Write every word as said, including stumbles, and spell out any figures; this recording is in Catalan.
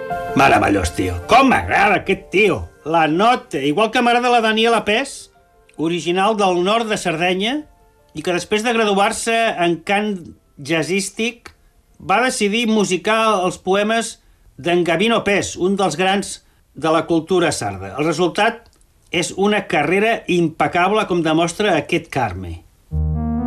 Meravellós, tio. Com m'agrada aquest tio. La nota, igual que m'agrada la Daniela Pes, original del nord de Sardenya, i que després de graduar-se en cant jazzístic va decidir musicar els poemes d'en Gavino Pes, un dels grans de la cultura sarda. El resultat és una carrera impecable, com demostra aquest Carme.